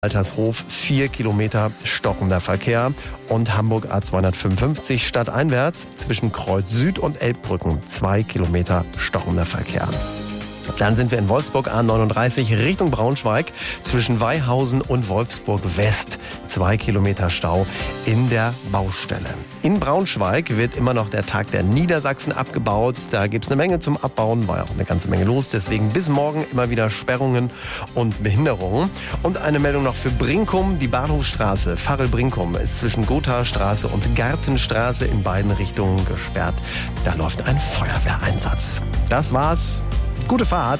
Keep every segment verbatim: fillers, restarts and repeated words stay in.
Altershof, vier Kilometer stockender Verkehr und Hamburg A zweihundertfünfundfünfzig stadteinwärts zwischen Kreuz Süd und Elbbrücken, zwei Kilometer stockender Verkehr. Dann sind wir in Wolfsburg A neununddreißig Richtung Braunschweig zwischen Weihausen und Wolfsburg West. Zwei Kilometer Stau in der Baustelle. In Braunschweig wird immer noch der Tag der Niedersachsen abgebaut. Da gibt es eine Menge zum Abbauen, war ja auch eine ganze Menge los. Deswegen bis morgen immer wieder Sperrungen und Behinderungen. Und eine Meldung noch für Brinkum. Die Bahnhofstraße Varel-Brinkum ist zwischen Gothastraße und Gartenstraße in beiden Richtungen gesperrt. Da läuft ein Feuerwehreinsatz. Das war's. Gute Fahrt.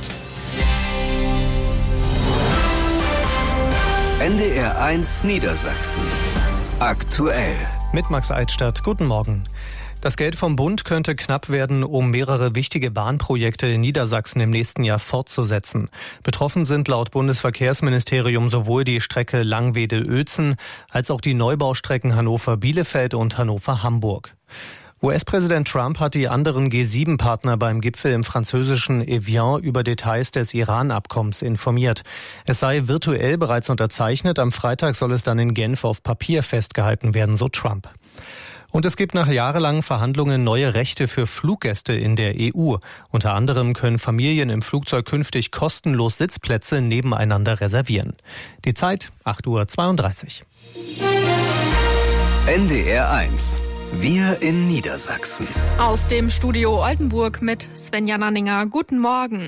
N D R eins Niedersachsen. Aktuell. Mit Max Eitstadt. Guten Morgen. Das Geld vom Bund könnte knapp werden, um mehrere wichtige Bahnprojekte in Niedersachsen im nächsten Jahr fortzusetzen. Betroffen sind laut Bundesverkehrsministerium sowohl die Strecke Langwedel-Uelzen als auch die Neubaustrecken Hannover-Bielefeld und Hannover-Hamburg. U S-Präsident Trump hat die anderen G sieben Partner beim Gipfel im französischen Evian über Details des Iran-Abkommens informiert. Es sei virtuell bereits unterzeichnet, am Freitag soll es dann in Genf auf Papier festgehalten werden, so Trump. Und es gibt nach jahrelangen Verhandlungen neue Rechte für Fluggäste in der E U. Unter anderem können Familien im Flugzeug künftig kostenlos Sitzplätze nebeneinander reservieren. Die Zeit acht Uhr zweiunddreißig. N D R eins. Wir in Niedersachsen. Aus dem Studio Oldenburg mit Svenja Nanninger. Guten Morgen.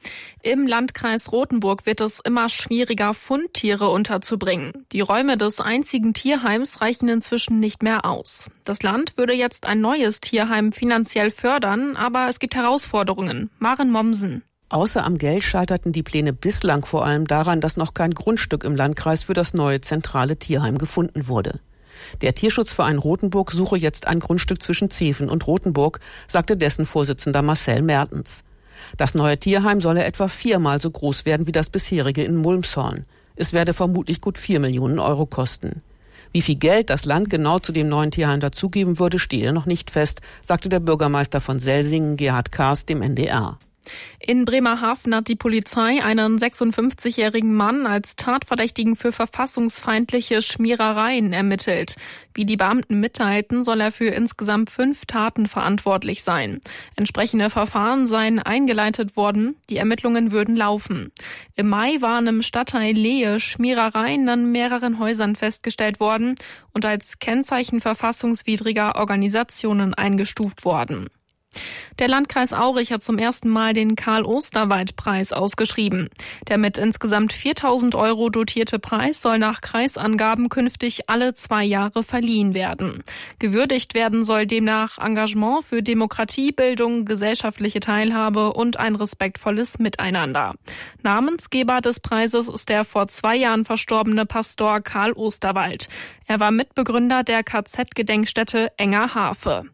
Im Landkreis Rothenburg wird es immer schwieriger, Fundtiere unterzubringen. Die Räume des einzigen Tierheims reichen inzwischen nicht mehr aus. Das Land würde jetzt ein neues Tierheim finanziell fördern, aber es gibt Herausforderungen. Maren Mommsen. Außer am Geld scheiterten die Pläne bislang vor allem daran, dass noch kein Grundstück im Landkreis für das neue zentrale Tierheim gefunden wurde. Der Tierschutzverein Rothenburg suche jetzt ein Grundstück zwischen Zeven und Rothenburg, sagte dessen Vorsitzender Marcel Mertens. Das neue Tierheim solle etwa viermal so groß werden wie das bisherige in Mulmshorn. Es werde vermutlich gut vier Millionen Euro kosten. Wie viel Geld das Land genau zu dem neuen Tierheim dazugeben würde, stehe noch nicht fest, sagte der Bürgermeister von Selsingen, Gerhard Kaas, dem N D R. In Bremerhaven hat die Polizei einen sechsundfünfzigjährigen Mann als Tatverdächtigen für verfassungsfeindliche Schmierereien ermittelt. Wie die Beamten mitteilten, soll er für insgesamt fünf Taten verantwortlich sein. Entsprechende Verfahren seien eingeleitet worden, die Ermittlungen würden laufen. Im Mai waren im Stadtteil Lehe Schmierereien an mehreren Häusern festgestellt worden und als Kennzeichen verfassungswidriger Organisationen eingestuft worden. Der Landkreis Aurich hat zum ersten Mal den Karl-Osterwald-Preis ausgeschrieben. Der mit insgesamt viertausend Euro dotierte Preis soll nach Kreisangaben künftig alle zwei Jahre verliehen werden. Gewürdigt werden soll demnach Engagement für Demokratie, Bildung, gesellschaftliche Teilhabe und ein respektvolles Miteinander. Namensgeber des Preises ist der vor zwei Jahren verstorbene Pastor Karl Osterwald. Er war Mitbegründer der K Z-Gedenkstätte Enger Harfe.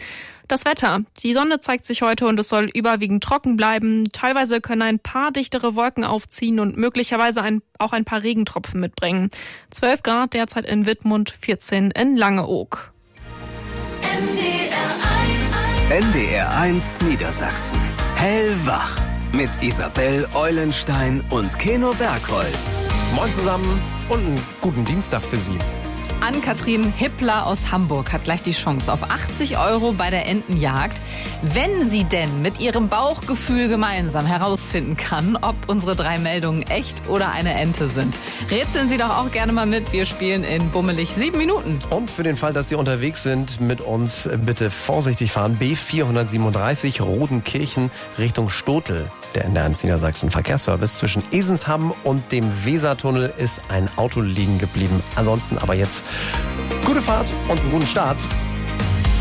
Das Wetter. Die Sonne zeigt sich heute und es soll überwiegend trocken bleiben. Teilweise können ein paar dichtere Wolken aufziehen und möglicherweise ein, auch ein paar Regentropfen mitbringen. zwölf Grad derzeit in Wittmund, vierzehn in Langeoog. N D R eins. N D R eins Niedersachsen. Hellwach. Mit Isabel Eulenstein und Keno Bergholz. Moin zusammen und einen guten Dienstag für Sie. Ann-Kathrin Hippler aus Hamburg hat gleich die Chance auf achtzig Euro bei der Entenjagd, wenn sie denn mit ihrem Bauchgefühl gemeinsam herausfinden kann, ob unsere drei Meldungen echt oder eine Ente sind. Rätseln Sie doch auch gerne mal mit. Wir spielen in bummelig sieben Minuten. Und für den Fall, dass Sie unterwegs sind mit uns, bitte vorsichtig fahren. B vierhundertsiebenunddreißig Rodenkirchen Richtung Stotel. Der N D R eins Niedersachsen Verkehrsservice zwischen Esensham und dem Wesertunnel ist ein Auto liegen geblieben. Ansonsten aber jetzt gute Fahrt und einen guten Start.